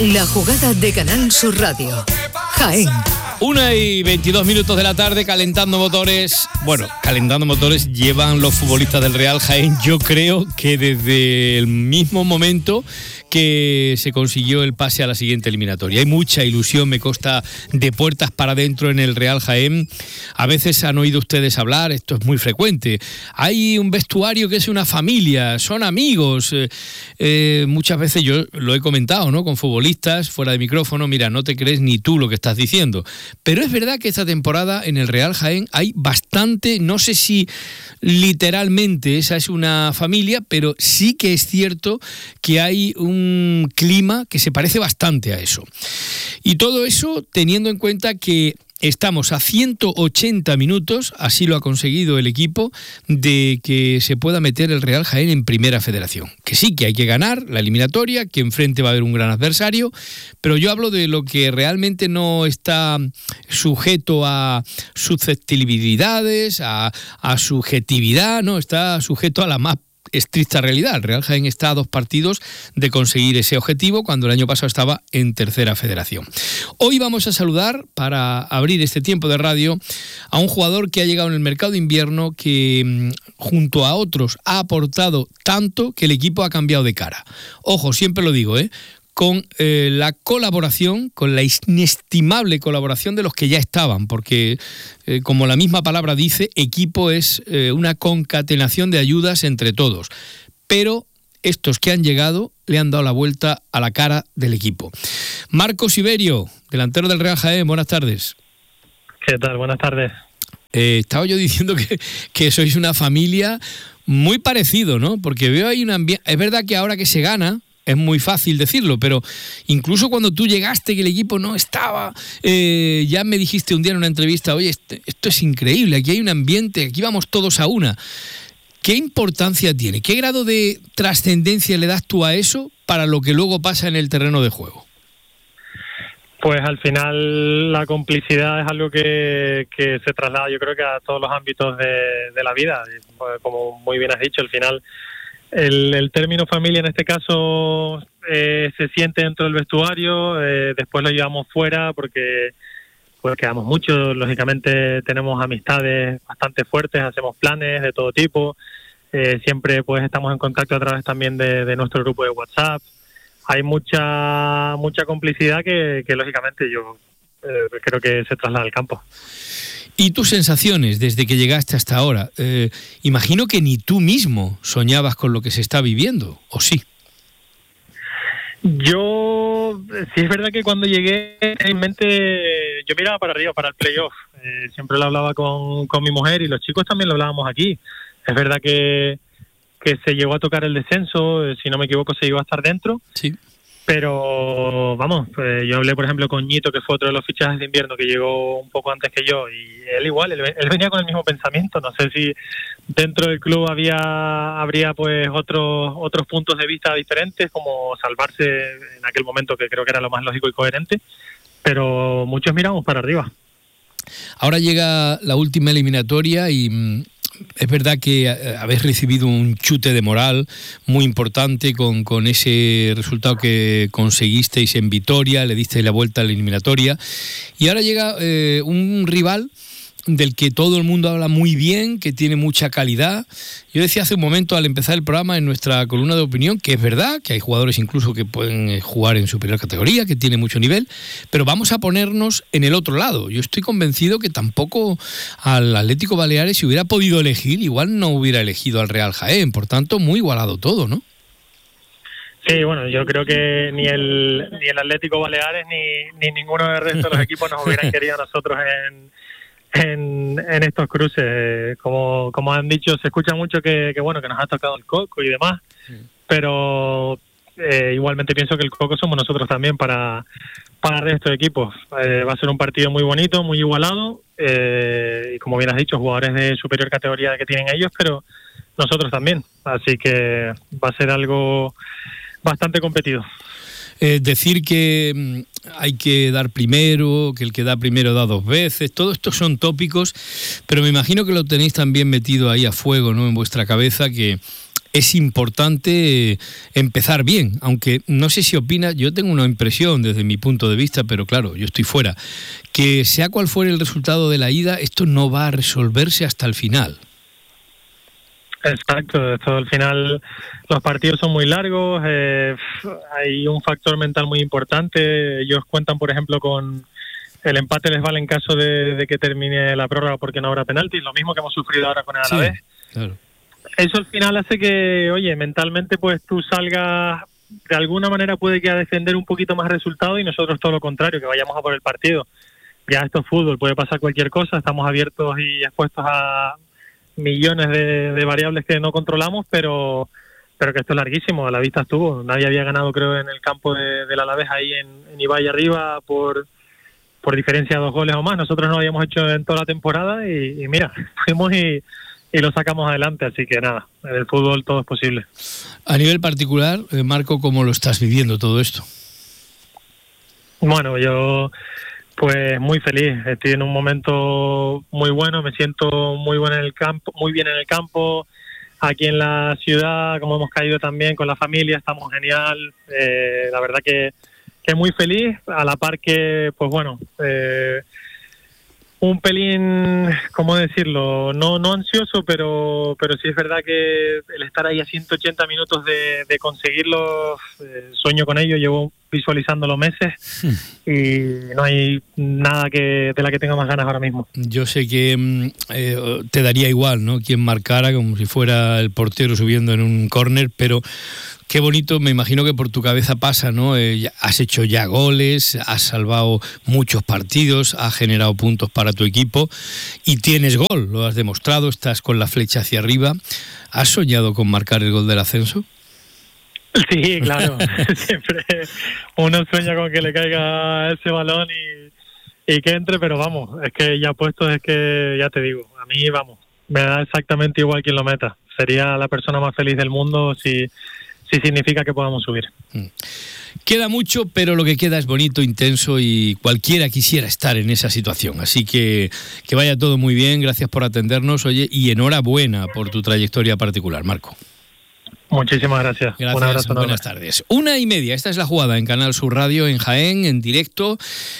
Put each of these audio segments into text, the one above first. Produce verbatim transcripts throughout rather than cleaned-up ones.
La jugada de Canal Sur Radio. Jaén. Una y veintidós minutos de la tarde, calentando motores. Bueno, calentando motores llevan los futbolistas del Real Jaén. Yo creo que desde el mismo momento que se consiguió el pase a la siguiente eliminatoria. Hay mucha ilusión, me consta, de puertas para adentro en el Real Jaén. A veces han oído ustedes hablar, esto es muy frecuente. Hay un vestuario que es una familia, son amigos. Eh, eh, muchas veces yo lo he comentado, ¿no? Con futbolistas fuera de micrófono, mira, no te crees ni tú lo que estás diciendo. Pero es verdad que esta temporada en el Real Jaén hay bastante, no sé si literalmente esa es una familia, pero sí que es cierto que hay un un clima que se parece bastante a eso. Y todo eso teniendo en cuenta que estamos a ciento ochenta minutos, así lo ha conseguido el equipo, de que se pueda meter el Real Jaén en Primera Federación. Que sí, que hay que ganar la eliminatoria, que enfrente va a haber un gran adversario, pero yo hablo de lo que realmente no está sujeto a susceptibilidades, a, a subjetividad, no, está sujeto a la más estricta realidad. El Real Jaén está a dos partidos de conseguir ese objetivo cuando el año pasado estaba en Tercera Federación. Hoy vamos a saludar, para abrir este tiempo de radio, a un jugador que ha llegado en el mercado de invierno, que junto a otros ha aportado tanto que el equipo ha cambiado de cara. Ojo, siempre lo digo, ¿eh? con eh, la colaboración, con la inestimable colaboración de los que ya estaban, porque eh, como la misma palabra dice, equipo es eh, una concatenación de ayudas entre todos, pero estos que han llegado le han dado la vuelta a la cara del equipo. Marcos Iberio, delantero del Real Jaén, buenas tardes. ¿Qué tal? Buenas tardes. Eh, estaba yo diciendo que, que sois una familia muy parecido, ¿no? Porque veo ahí un ambiente. Es verdad que ahora que se gana, es muy fácil decirlo, pero incluso cuando tú llegaste, que el equipo no estaba, eh, ya me dijiste un día en una entrevista, oye, este, esto es increíble, aquí hay un ambiente, aquí vamos todos a una. ¿Qué importancia tiene? ¿Qué grado de trascendencia le das tú a eso para lo que luego pasa en el terreno de juego? Pues al final la complicidad es algo que, que se traslada, yo creo que a todos los ámbitos de, de la vida. Como muy bien has dicho, al final El, el término familia en este caso eh, se siente dentro del vestuario, eh, después lo llevamos fuera porque pues quedamos mucho, lógicamente tenemos amistades bastante fuertes, hacemos planes de todo tipo, eh, siempre pues estamos en contacto a través también de, de nuestro grupo de WhatsApp. Hay mucha mucha complicidad que, que lógicamente yo eh, creo que se traslada al campo. ¿Y tus sensaciones desde que llegaste hasta ahora? Eh, imagino que ni tú mismo soñabas con lo que se está viviendo, ¿o sí? Yo, sí es verdad que cuando llegué en mente, yo miraba para arriba, para el playoff. Eh, siempre lo hablaba con, con mi mujer y los chicos también lo hablábamos aquí. Es verdad que, que se llegó a tocar el descenso, eh, si no me equivoco se llegó a estar dentro. Sí. Pero, vamos, pues yo hablé, por ejemplo, con Ñito, que fue otro de los fichajes de invierno que llegó un poco antes que yo, y él igual, él, él venía con el mismo pensamiento. No sé si dentro del club había habría pues otros otros puntos de vista diferentes, como salvarse en aquel momento, que creo que era lo más lógico y coherente, pero muchos miramos para arriba. Ahora llega la última eliminatoria y mmm, es verdad que habéis recibido un chute de moral muy importante con, con ese resultado que conseguisteis en Vitoria, le disteis la vuelta a la eliminatoria, y ahora llega eh, un rival del que todo el mundo habla muy bien, que tiene mucha calidad. Yo decía hace un momento al empezar el programa en nuestra columna de opinión que es verdad que hay jugadores incluso que pueden jugar en superior categoría, que tiene mucho nivel, pero vamos a ponernos en el otro lado. Yo estoy convencido que tampoco al Atlético Baleares, si hubiera podido elegir, igual no hubiera elegido al Real Jaén, por tanto muy igualado todo, ¿no? Sí, bueno, yo creo que ni el ni el Atlético Baleares ni, ni ninguno del resto de los equipos nos hubieran querido a nosotros en En, en estos cruces. Como como han dicho, se escucha mucho que, que bueno que nos ha tocado el coco y demás, sí. Pero eh, igualmente pienso que el coco somos nosotros también para para el resto de equipos. Eh, va a ser un partido muy bonito, muy igualado, eh, y como bien has dicho, jugadores de superior categoría que tienen ellos, pero nosotros también, así que va a ser algo bastante competido. Eh, decir que hay que dar primero, que el que da primero da dos veces, todo esto son tópicos, pero me imagino que lo tenéis también metido ahí a fuego, ¿no?, en vuestra cabeza, que es importante empezar bien, aunque no sé si opinas, yo tengo una impresión desde mi punto de vista, pero claro, yo estoy fuera, que sea cual fuere el resultado de la ida, esto no va a resolverse hasta el final. Exacto, esto al final los partidos son muy largos, eh, hay un factor mental muy importante. Ellos cuentan, por ejemplo, con el empate les vale en caso de, de que termine la prórroga porque no habrá penaltis, lo mismo que hemos sufrido ahora con el Sí, Alavés. claro. Eso al final hace que, oye, mentalmente pues tú salgas, de alguna manera puede que a defender un poquito más resultado y nosotros todo lo contrario, que vayamos a por el partido. Ya esto es fútbol, puede pasar cualquier cosa, estamos abiertos y expuestos a millones de, de variables que no controlamos, pero pero que esto es larguísimo, a la vista estuvo. Nadie había ganado, creo, en el campo de, del Alavés ahí en, en Ibai arriba por por diferencia de dos goles o más. Nosotros no lo habíamos hecho en toda la temporada y, y mira, fuimos y, y lo sacamos adelante, así que nada, en el fútbol todo es posible. A nivel particular, eh, Marco, ¿cómo lo estás viviendo todo esto? Bueno, yo pues muy feliz, estoy en un momento muy bueno, me siento muy bueno en el campo, muy bien en el campo, aquí en la ciudad, como hemos caído también con la familia, estamos genial, eh, la verdad que, que muy feliz, a la par que, pues bueno, eh, un pelín, ¿cómo decirlo? No no ansioso, pero pero sí es verdad que el estar ahí a ciento ochenta minutos de, de conseguirlo, eh, sueño con ello, llevo visualizándolo meses y no hay nada que de la que tenga más ganas ahora mismo. Yo sé que eh, te daría igual, ¿no?, quien marcara, como si fuera el portero subiendo en un córner, pero qué bonito, me imagino que por tu cabeza pasa, ¿no? Eh, has hecho ya goles, has salvado muchos partidos, has generado puntos para tu equipo y tienes gol, lo has demostrado, estás con la flecha hacia arriba. ¿Has soñado con marcar el gol del ascenso? Sí, claro. Siempre uno sueña con que le caiga ese balón y, y que entre, pero vamos, es que ya puesto, es que ya te digo, a mí, vamos, me da exactamente igual quien lo meta. Sería la persona más feliz del mundo si, si significa que podamos subir. Queda mucho, pero lo que queda es bonito, intenso y cualquiera quisiera estar en esa situación. Así que que vaya todo muy bien, gracias por atendernos, oye, y enhorabuena por tu trayectoria particular, Marco. Muchísimas gracias. Gracias, Un abrazo buenas enorme. tardes. Una y media, esta es La Jugada en Canal Sur Radio, en Jaén, en directo.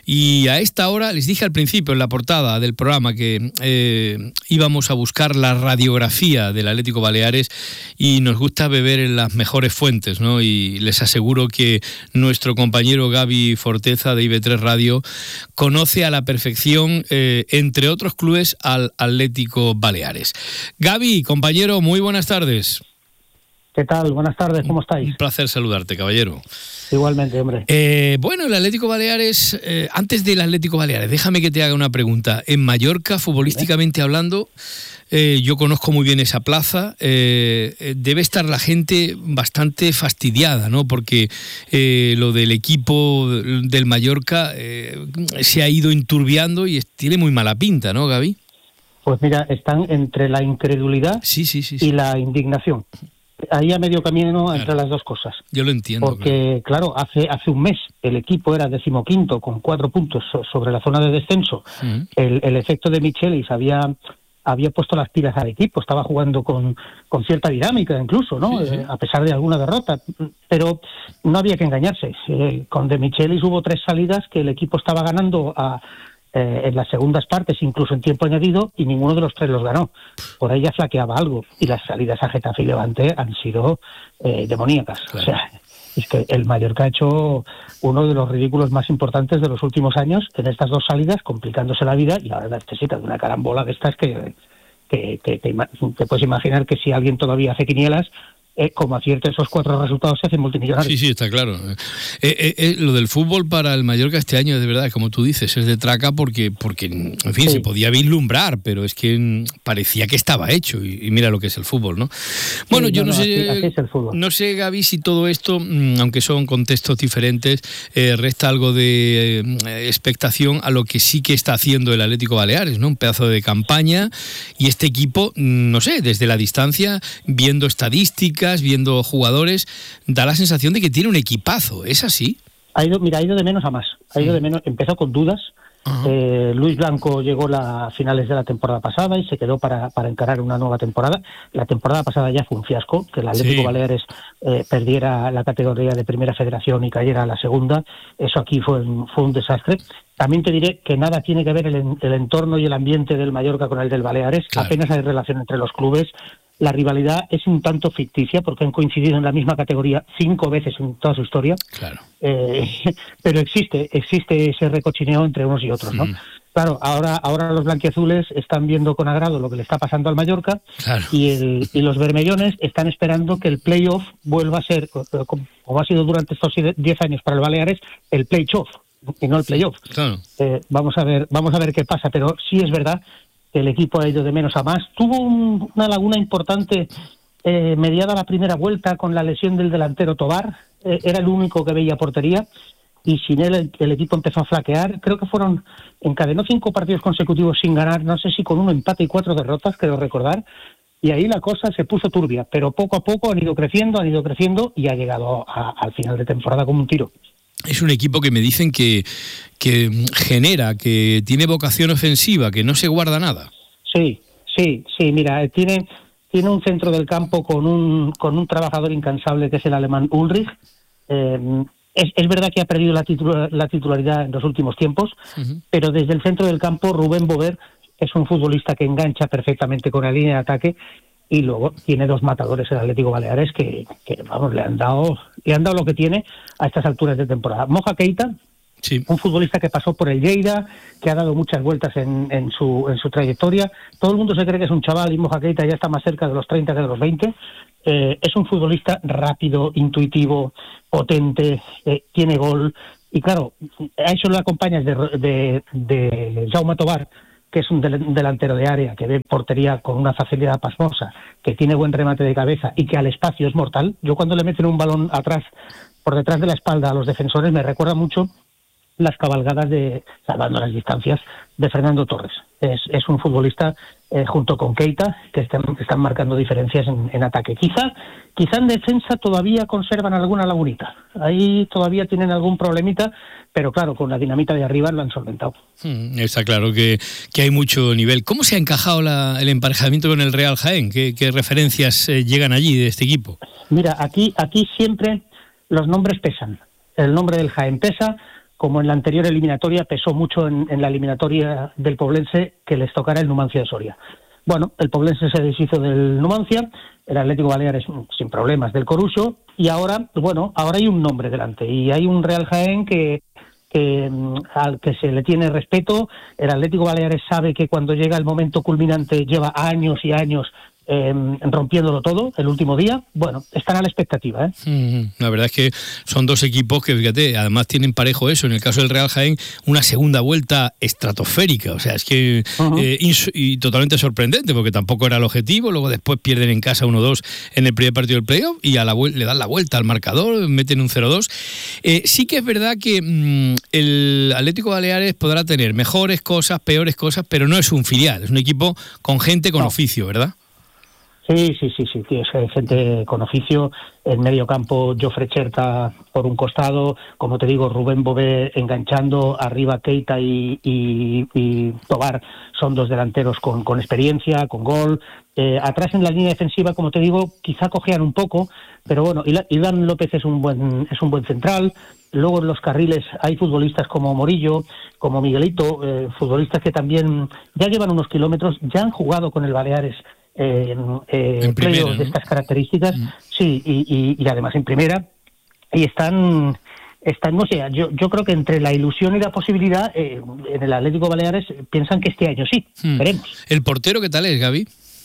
Y a esta hora, les dije al principio, en la portada del programa, que eh, íbamos a buscar la radiografía del Atlético Baleares y nos gusta beber en las mejores fuentes, ¿no? Y les aseguro que nuestro compañero Gaby Forteza de I B tres Radio conoce a la perfección, eh, entre otros clubes, al Atlético Baleares. Gaby, compañero, muy buenas tardes. ¿Qué tal? Buenas tardes, ¿cómo estáis? Un placer saludarte, caballero. Igualmente, hombre. Eh, bueno, el Atlético Baleares, eh, antes del Atlético Baleares, déjame que te haga una pregunta. En Mallorca, futbolísticamente hablando, eh, yo conozco muy bien esa plaza, eh, debe estar la gente bastante fastidiada, ¿no? Porque eh, lo del equipo del Mallorca eh, se ha ido enturbiando y tiene muy mala pinta, ¿no, Gaby? Pues mira, están entre la incredulidad sí, sí, sí, sí. y la indignación. Ahí a medio camino, claro, entre las dos cosas. Yo lo entiendo. Porque, claro, claro hace hace un mes el equipo era decimoquinto con cuatro puntos sobre la zona de descenso. Uh-huh. El, el efecto de Michelis había había puesto las pilas al equipo, estaba jugando con, con cierta dinámica incluso, ¿no? Sí, sí. Eh, a pesar de alguna derrota. Pero no había que engañarse. Eh, con de Michelis hubo tres salidas que el equipo estaba ganando a... Eh, en las segundas partes, incluso en tiempo añadido, y ninguno de los tres los ganó. Por ahí ya flaqueaba algo, y las salidas a Getafe y Levante han sido eh, demoníacas. Claro. O sea, es que el Mallorca ha hecho uno de los ridículos más importantes de los últimos años en estas dos salidas, complicándose la vida, y ahora necesita de una carambola de estas que, que, que, que te puedes imaginar que si alguien todavía hace quinielas, Eh, como acierte esos cuatro resultados se hace multimillonario. Sí, sí, está claro. Eh, eh, eh, lo del fútbol para el Mallorca este año, de verdad, como tú dices, es de traca porque, porque en fin, sí, se podía vislumbrar, pero es que parecía que estaba hecho y, y mira lo que es el fútbol, ¿no? Bueno, sí, yo no, no sé, así, así es el fútbol. No sé, Gaby, si todo esto, aunque son contextos diferentes, eh, resta algo de eh, expectación a lo que sí que está haciendo el Atlético Baleares, ¿no? Un pedazo de campaña y este equipo, no sé, desde la distancia, viendo estadísticas, viendo jugadores, da la sensación de que tiene un equipazo. ¿Es así? Ha ido, mira, ha ido de menos a más. Ha ido de menos, empezó con dudas. Uh-huh. Eh, Luis Blanco llegó a finales de la temporada pasada y se quedó para, para encarar una nueva temporada. La temporada pasada ya fue un fiasco, que el Atlético sí. Baleares eh, perdiera la categoría de Primera Federación y cayera a la segunda. Eso aquí fue, fue un desastre. También te diré que nada tiene que ver el, el entorno y el ambiente del Mallorca con el del Baleares. Claro. Apenas hay relación entre los clubes. La rivalidad es un tanto ficticia porque han coincidido en la misma categoría cinco veces en toda su historia. Claro. Eh, pero existe existe ese recochineo entre unos y otros, ¿no? Mm. Claro, ahora ahora los blanquiazules están viendo con agrado lo que le está pasando al Mallorca. Claro. y, el, y los bermellones están esperando que el playoff vuelva a ser, como ha sido durante estos diez años para el Baleares, el play-off y no el playoff. Claro. Eh, vamos a ver vamos a ver qué pasa, pero sí es verdad que el equipo ha ido de menos a más. Tuvo un, una laguna importante eh, mediada la primera vuelta con la lesión del delantero Tobar. Eh, era el único que veía portería y sin él el, el equipo empezó a flaquear. Creo que fueron, encadenó cinco partidos consecutivos sin ganar, no sé si con un empate y cuatro derrotas, creo recordar, y ahí la cosa se puso turbia, pero poco a poco han ido creciendo, han ido creciendo y ha llegado a, al final de temporada como un tiro. Es un equipo que me dicen que, que genera, que tiene vocación ofensiva, que no se guarda nada. Sí, sí, sí, mira, tiene, tiene un centro del campo con un, con un trabajador incansable que es el alemán Ulrich. Eh, es, es verdad que ha perdido la, titular, la titularidad en los últimos tiempos, uh-huh. pero desde el centro del campo Rubén Bover es un futbolista que engancha perfectamente con la línea de ataque. Y luego tiene dos matadores el Atlético Baleares que, que vamos, le han dado le han dado lo que tiene a estas alturas de temporada. Moja Keita, sí. un futbolista que pasó por el Lleida, que ha dado muchas vueltas en, en su en su trayectoria. Todo el mundo se cree que es un chaval y Moja Keita ya está más cerca de los treinta que de los veinte. Eh, es un futbolista rápido, intuitivo, potente, eh, tiene gol. Y claro, a eso lo acompañas de, de, de Jaume Tobar, que es un delantero de área, que ve portería con una facilidad pasmosa, que tiene buen remate de cabeza y que al espacio es mortal. Yo cuando le meten un balón atrás, por detrás de la espalda a los defensores, me recuerda mucho las cabalgadas de, salvando las distancias, de Fernando Torres. Es, es un futbolista, eh, junto con Keita, que están, están marcando diferencias en, en ataque. Quizá, quizá en defensa todavía conservan alguna lagunita. Ahí todavía tienen algún problemita, pero claro, con la dinamita de arriba lo han solventado. Hmm, está claro que, que hay mucho nivel. ¿Cómo se ha encajado la, el emparejamiento con el Real Jaén? ¿Qué, qué referencias eh, llegan allí de este equipo? Mira, aquí, aquí siempre los nombres pesan. El nombre del Jaén pesa, como en la anterior eliminatoria pesó mucho en, en la eliminatoria del Poblense que les tocara el Numancia de Soria. Bueno, el Poblense se deshizo del Numancia, el Atlético Baleares sin problemas del Coruso, y ahora, bueno, ahora hay un nombre delante, y hay un Real Jaén que, que al que se le tiene respeto. El Atlético Baleares sabe que cuando llega el momento culminante lleva años y años Eh, rompiéndolo todo el último día. Bueno, están a la expectativa, ¿eh? Mm, la verdad es que son dos equipos que, fíjate, además tienen parejo eso. En el caso del Real Jaén, una segunda vuelta estratosférica, o sea, es que uh-huh. eh, ins- y totalmente sorprendente, porque tampoco era el objetivo. Luego después pierden en casa uno dos en el primer partido del playoff y a la vu- le dan la vuelta al marcador, meten un cero dos. Eh, sí que es verdad que mm, el Atlético Baleares podrá tener mejores cosas, peores cosas, pero no es un filial, es un equipo con gente con no. oficio, ¿verdad? Sí, sí, sí, sí, tío, es gente con oficio. En medio campo, Jofre Cherta por un costado, como te digo, Rubén Bové enganchando, arriba Keita y, y, y Tobar son dos delanteros con, con experiencia, con gol. Eh, atrás en la línea defensiva, como te digo, quizá cojean un poco, pero bueno, Iván López es un buen es un buen central. Luego en los carriles hay futbolistas como Morillo, como Miguelito, eh, futbolistas que también ya llevan unos kilómetros, ya han jugado con el Baleares Eh, eh, en primera, ¿no? De estas características, mm. sí, y, y, y además en primera, y están, están no sé, yo, yo creo que entre la ilusión y la posibilidad, eh, en el Atlético Baleares piensan que este año sí, mm. veremos. ¿El portero qué tal es, Gaby?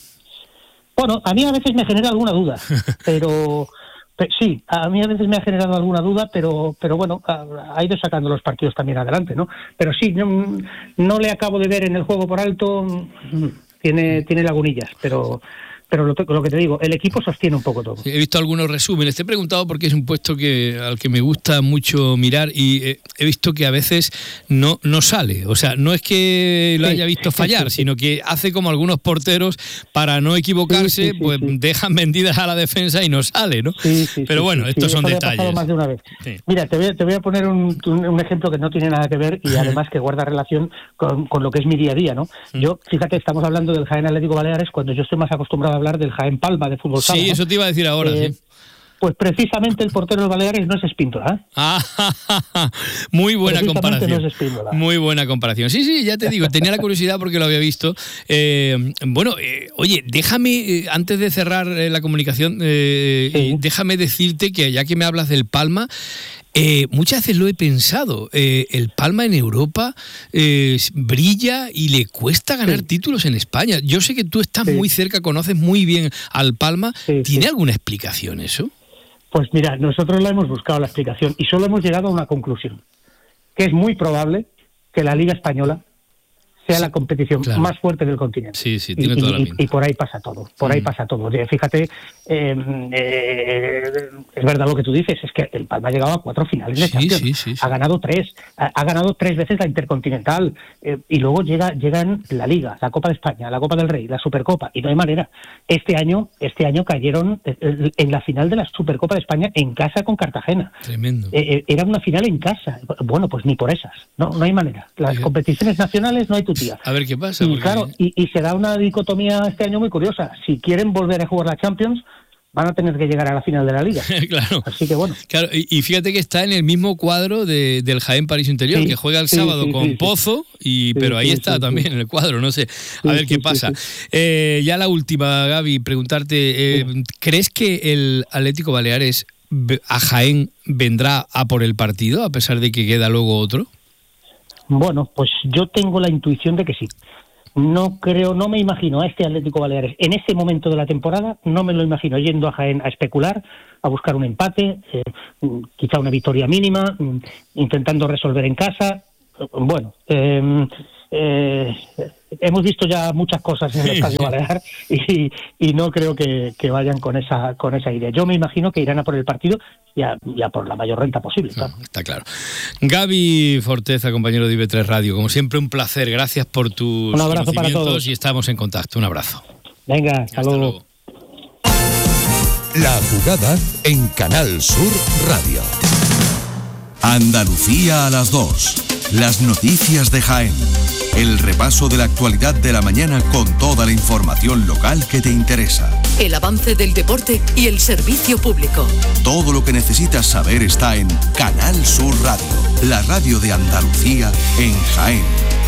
Bueno, a mí a veces me genera alguna duda, pero... Sí, a mí a veces me ha generado alguna duda, pero pero bueno, ha, ha ido sacando los partidos también adelante, ¿no? Pero sí, no, no le acabo de ver en el juego por alto, tiene tiene lagunillas, pero pero lo, lo que te digo, el equipo sostiene un poco todo. Sí, he visto algunos resúmenes, te he preguntado porque es un puesto que al que me gusta mucho mirar y eh, he visto que a veces no, no sale, o sea, no es que lo sí, haya visto fallar, sí, sí, sino que hace como algunos porteros para no equivocarse, sí, sí, pues sí. dejan vendidas a la defensa y no sale, ¿no? Sí, sí, pero sí, bueno, sí, estos sí, son eso detalles. Me ha pasado más de una vez. Sí. Mira, te voy, a, te voy a poner un, un, un ejemplo que no tiene nada que ver y además que guarda relación con, con lo que es mi día a día, ¿no? Yo, fíjate, estamos hablando del Jaén Atlético Baleares cuando yo estoy más acostumbrado a hablar del Jaén Palma de fútbol sala. Sí, ¿no? Eso te iba a decir ahora, eh, sí. Pues precisamente el portero de Baleares no es Espíndola. ¿eh? Ah, muy buena comparación. No es Espíndola. Muy buena comparación. Sí, sí, ya te digo, tenía la curiosidad porque lo había visto. Eh, bueno, eh, oye, déjame, eh, antes de cerrar eh, la comunicación, eh, sí. déjame decirte que ya que me hablas del Palma, Eh, muchas veces lo he pensado, eh, el Palma en Europa eh, brilla y le cuesta ganar sí. títulos en España. Yo sé que tú estás sí. muy cerca, conoces muy bien al Palma. Sí, ¿Tiene sí. alguna explicación eso? Pues mira, nosotros la hemos buscado la explicación y solo hemos llegado a una conclusión, que es muy probable que la Liga Española sea sí, la competición claro. más fuerte del continente. Sí, sí, tiene y, toda la y, pinta. Y por ahí pasa todo, por mm. ahí pasa todo. Fíjate, eh, eh, es verdad lo que tú dices, es que el Palma ha llegado a cuatro finales de sí, Champions, sí, sí, sí. ha ganado tres, ha, ha ganado tres veces la Intercontinental, eh, y luego llega llegan la Liga, la Copa de España, la Copa del Rey, la Supercopa, y no hay manera. Este año, este año cayeron en la final de la Supercopa de España en casa con Cartagena. Tremendo. Eh, era una final en casa. Bueno, pues ni por esas, no, no hay manera. Las sí. competiciones nacionales no hay tu tía. A ver qué pasa. Y porque... claro, y, y se da una dicotomía este año muy curiosa. Si quieren volver a jugar la Champions, van a tener que llegar a la final de la Liga. Claro. Así que bueno. Claro, y, y fíjate que está en el mismo cuadro de, del Jaén París Interior, sí, que juega el sí, sábado sí, con sí, Pozo, y sí, pero ahí sí, está sí, también sí. en el cuadro, no sé. A sí, ver qué sí, pasa. Sí, sí. Eh, ya la última, Gaby, preguntarte, eh, sí. ¿crees que el Atlético Baleares a Jaén vendrá a por el partido, a pesar de que queda luego otro? Bueno, pues yo tengo la intuición de que sí. No creo, no me imagino a este Atlético Baleares en este momento de la temporada, no me lo imagino yendo a Jaén a especular, a buscar un empate, eh, quizá una victoria mínima, intentando resolver en casa. Bueno, eh, eh, hemos visto ya muchas cosas en el Estadio Balear y, y no creo que, que vayan con esa con esa idea. Yo me imagino que irán a por el partido y a, y a por la mayor renta posible. Claro. No, está claro. Gaby Forteza, compañero de I B tres Radio, como siempre un placer. Gracias por tus un abrazo para todos y estamos en contacto. Un abrazo. Venga, hasta, hasta luego. luego. La jugada en Canal Sur Radio. Andalucía a las dos. Las noticias de Jaén. El repaso de la actualidad de la mañana con toda la información local que te interesa. El avance del deporte y el servicio público. Todo lo que necesitas saber está en Canal Sur Radio, la radio de Andalucía en Jaén.